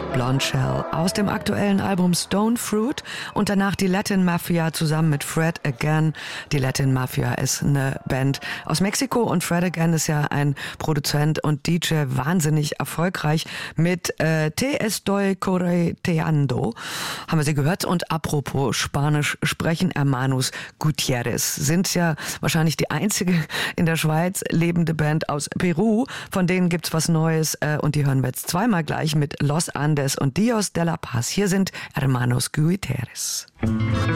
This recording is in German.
Blonde Shell aus dem aktuellen Album Stone Fruit und danach die Latin Mafia zusammen mit Fred Again. Die Latin Mafia ist eine Band aus Mexiko und Fred Again ist ja ein Produzent und DJ, wahnsinnig erfolgreich mit Te estoy correteando, haben wir sie gehört. Und apropos Spanisch sprechen, Hermanos Gutierrez sind ja wahrscheinlich die einzige in der Schweiz lebende Band aus Peru. Von denen gibt's was Neues und die hören wir jetzt zweimal gleich mit Los Andes und Dios de la Paz. Hier sind Hermanos Gutierrez.